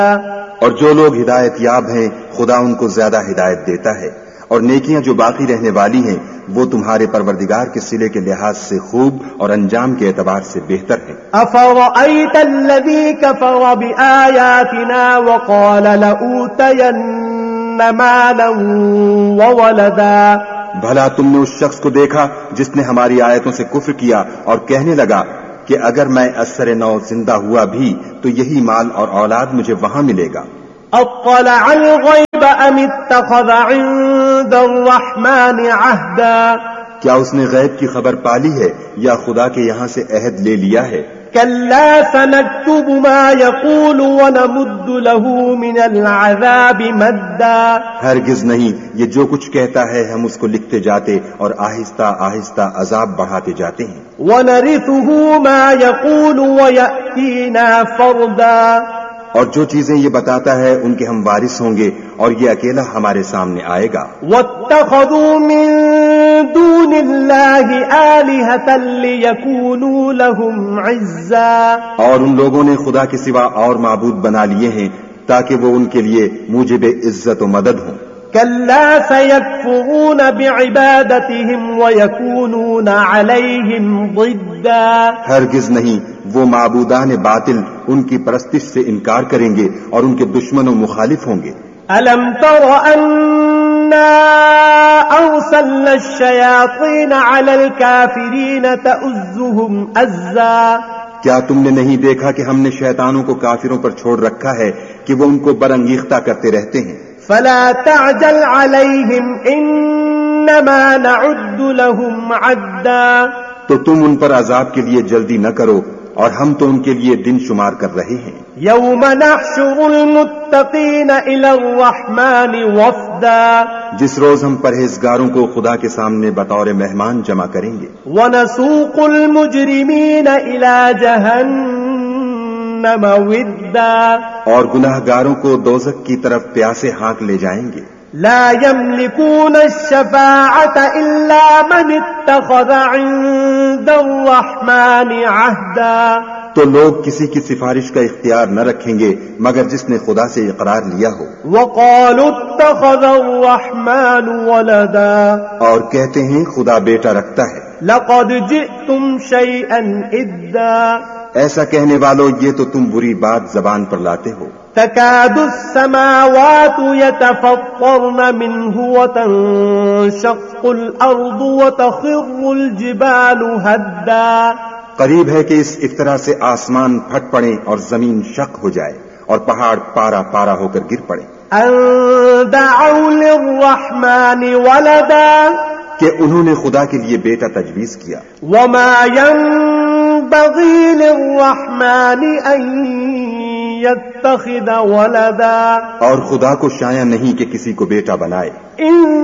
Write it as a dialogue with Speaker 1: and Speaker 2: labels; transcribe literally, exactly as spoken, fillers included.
Speaker 1: اور جو لوگ ہدایت یاب ہیں خدا ان کو زیادہ ہدایت دیتا ہے، اور نیکیاں جو باقی رہنے والی ہیں وہ تمہارے پروردگار کے صلے کے لحاظ سے خوب اور انجام کے اعتبار سے بہتر ہیں۔
Speaker 2: افرأيت الذي كفر بآياتنا وقال لأوتين مالا وولدا،
Speaker 1: بھلا تم نے اس شخص کو دیکھا جس نے ہماری آیتوں سے کفر کیا اور کہنے لگا کہ اگر میں اثر نو زندہ ہوا بھی تو یہی مال اور اولاد مجھے وہاں ملے گا۔
Speaker 2: اطلع الغیب ام اتخذ عند الرحمن عہدا،
Speaker 1: کیا اس نے غیب کی خبر پالی ہے یا خدا کے یہاں سے عہد لے لیا ہے؟
Speaker 2: کلا سنكتب ما يقول ونمد له من العذاب مدا،
Speaker 1: ہرگز نہیں، یہ جو کچھ کہتا ہے ہم اس کو لکھتے جاتے اور آہستہ آہستہ عذاب بڑھاتے جاتے ہیں۔
Speaker 2: ونرثه ما يقول ويأتينا فردا،
Speaker 1: اور جو چیزیں یہ بتاتا ہے ان کے ہم وارث ہوں گے اور یہ اکیلا ہمارے سامنے آئے گا۔
Speaker 2: واتخذوا من دون الله آلهة ليكونوا لهم عزا،
Speaker 1: اور ان لوگوں نے خدا کے سوا اور معبود بنا لیے ہیں تاکہ وہ ان کے لیے موجب عزت و مدد ہوں۔
Speaker 2: كلا سيكفرون بعبادتهم ويكونون عليهم ضدا،
Speaker 1: ہرگز نہیں، وہ معبودان باطل ان کی پرستش سے انکار کریں گے اور ان کے دشمن و مخالف ہوں گے۔
Speaker 2: ألم تر أنا أرسلنا الشياطين على الكافرين تؤزهم أزا،
Speaker 1: کیا تم نے نہیں دیکھا کہ ہم نے شیطانوں کو کافروں پر چھوڑ رکھا ہے کہ وہ ان کو برانگیختہ کرتے رہتے ہیں؟
Speaker 2: فلا تعجل عليهم إنما نعد لهم عدا،
Speaker 1: تو تم ان پر عذاب کے لیے جلدی نہ کرو اور ہم تو ان کے لیے دن شمار کر رہے ہیں۔
Speaker 2: يوم نحشر المتقين إلى الرحمن وفدا،
Speaker 1: جس روز ہم پرہیزگاروں کو خدا کے سامنے بطور مہمان جمع کریں گے۔
Speaker 2: ونسوق المجرمين إلى جهنم وردا،
Speaker 1: اور گناہ گاروں کو دوزخ کی طرف پیاسے ہانک لے جائیں گے۔
Speaker 2: لا يملكون الشفاعة إلا من اتخذ عند الرحمن عهدا،
Speaker 1: تو لوگ کسی کی سفارش کا اختیار نہ رکھیں گے مگر جس نے خدا سے اقرار لیا ہو۔
Speaker 2: وقالوا اتخذ الرحمن ولدا،
Speaker 1: اور کہتے ہیں خدا بیٹا رکھتا ہے۔
Speaker 2: لقد جئتم شيئا إدا،
Speaker 1: ایسا کہنے والو یہ تو تم بری بات زبان پر لاتے ہو۔
Speaker 2: تكاد السماوات يتفطرن منه وتنشق الأرض وتخر الجبال هدا،
Speaker 1: قریب ہے کہ اس افطرا سے آسمان پھٹ پڑے اور زمین شق ہو جائے اور پہاڑ پارا پارا ہو کر گر پڑے۔
Speaker 2: ان دعوا للرحمن ولدا،
Speaker 1: کہ انہوں نے خدا کے لیے بیٹا تجویز کیا۔
Speaker 2: وما ينبغي للرحمن ان يتخذ ولدا،
Speaker 1: اور خدا کو شایع نہیں کہ کسی کو بیٹا بنائے۔
Speaker 2: ان